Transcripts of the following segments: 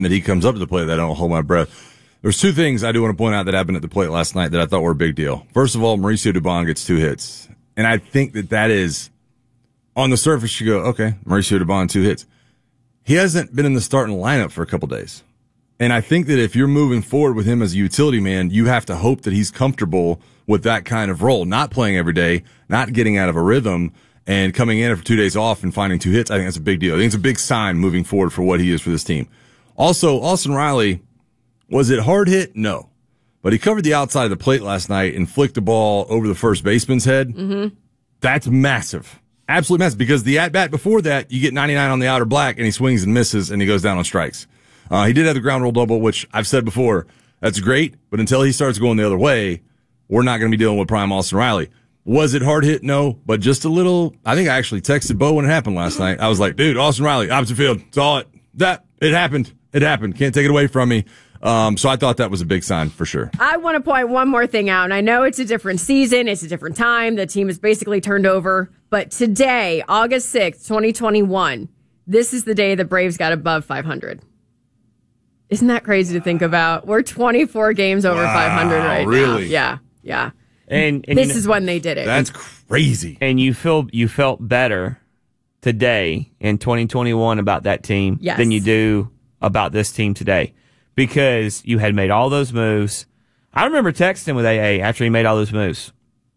that he comes up to the plate that I don't hold my breath. There's two things I do want to point out that happened at the plate last night that I thought were a big deal. First of all, Mauricio Dubon gets 2 hits. And I think that is, on the surface, you go, okay, Mauricio Dubon, 2 hits. He hasn't been in the starting lineup for a couple days. And I think that if you're moving forward with him as a utility man, you have to hope that he's comfortable with that kind of role, not playing every day, not getting out of a rhythm, and coming in after 2 days off and finding 2 hits. I think that's a big deal. I think it's a big sign moving forward for what he is for this team. Also, Austin Riley, was it hard hit? No. But he covered the outside of the plate last night and flicked the ball over the first baseman's head. Mm-hmm. That's massive. Absolutely massive. Because the at-bat before that, you get 99 on the outer black, and he swings and misses, and he goes down on strikes. He did have the ground rule double, which I've said before, that's great. But until he starts going the other way, we're not going to be dealing with prime Austin Riley. Was it hard hit? No. But just a little, I think I actually texted Bo when it happened last night. I was like, dude, Austin Riley, opposite field. Saw it. It happened. It happened. Can't take it away from me. So I thought that was a big sign for sure. I want to point one more thing out, and I know it's a different season, it's a different time, the team is basically turned over, but today, August 6th, 2021, this is the day the Braves got above 500. Isn't that crazy to think about? We're 24 games over 500 right really? now. Yeah. And this is when they did it. That's crazy. And you felt better today in 2021 about that team than you do about this team today. Because you had made all those moves. I remember texting with AA after he made all those moves.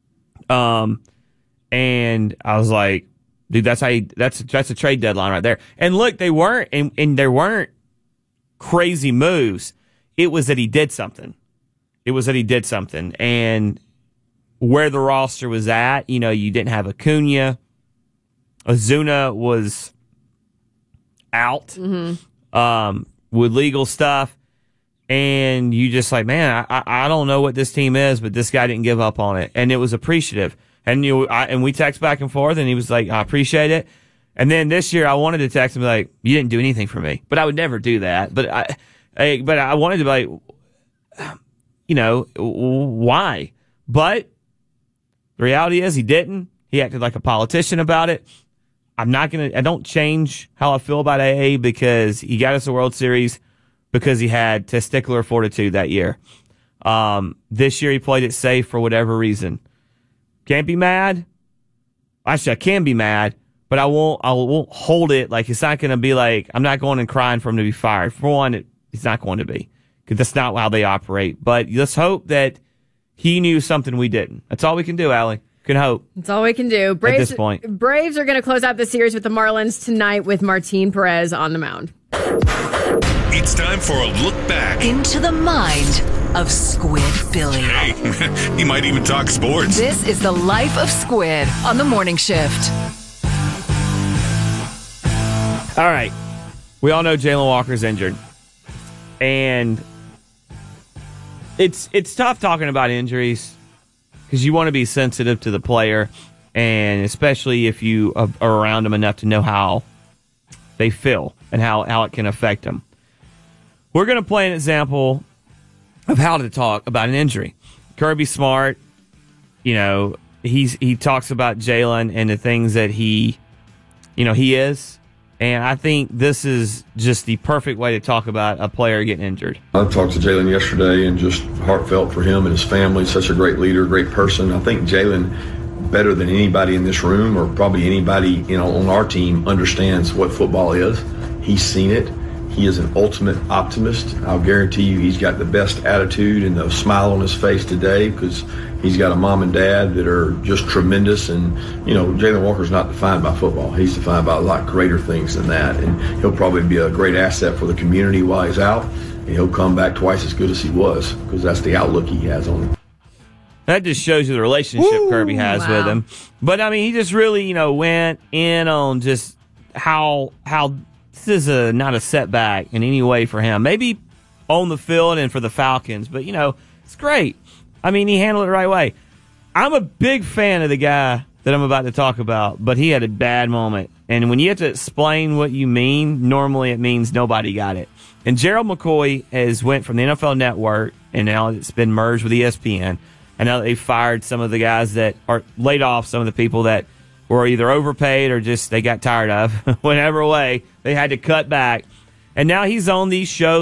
And I was like, dude, that's a trade deadline right there. And look, they weren't, and there weren't crazy moves. It was that he did something. And where the roster was at, you didn't have Acuna. Ozuna was out with legal stuff. And you just like, man, I don't know what this team is, but this guy didn't give up on it. And it was appreciative. And and we text back and forth, and he was like, I appreciate it. And then this year I wanted to text him like, you didn't do anything for me. But I would never do that. But I wanted to be like, why? But the reality is he didn't. He acted like a politician about it. I don't change how I feel about AA because he got us a World Series because he had testicular fortitude that year. This year he played it safe for whatever reason. Can't be mad. Actually, I can be mad, but I won't hold it. Like, it's not going to be like, I'm not going and crying for him to be fired. For one, it's not going to be, because that's not how they operate. But let's hope that he knew something we didn't. That's all we can do, Allie. Can hope. That's all we can do. Braves, at this point. Braves are going to close out the series with the Marlins tonight with Martin Perez on the mound. It's time for a look back into the mind of Squid Billy. Hey, he might even talk sports. This is the life of Squid on the morning shift. All right. We all know Jalen Walker's injured. And it's tough talking about injuries because you want to be sensitive to the player, and especially if you are around them enough to know how they feel and how it can affect them. We're going to play an example of how to talk about an injury. Kirby Smart, he talks about Jalen and the things that he is. And I think this is just the perfect way to talk about a player getting injured. I talked to Jalen yesterday and just heartfelt for him and his family. Such a great leader, great person. I think Jalen, better than anybody in this room or probably anybody on our team, understands what football is. He's seen it. He is an ultimate optimist. I'll guarantee you he's got the best attitude and the smile on his face today because he's got a mom and dad that are just tremendous. And, Jalen Walker's not defined by football. He's defined by a lot greater things than that. And he'll probably be a great asset for the community while he's out. And he'll come back twice as good as he was because that's the outlook he has on him. That just shows you the relationship Kirby has with him. But, he just really, went in on just how this is not a setback in any way for him. Maybe on the field and for the Falcons, but, it's great. He handled it the right way. I'm a big fan of the guy that I'm about to talk about, but he had a bad moment. And when you have to explain what you mean, normally it means nobody got it. And Gerald McCoy has went from the NFL Network, and now it's been merged with ESPN. And now they fired some of the guys that are laid off, some of the people that were either overpaid or just they got tired of. Whatever way, they had to cut back. And now he's on these shows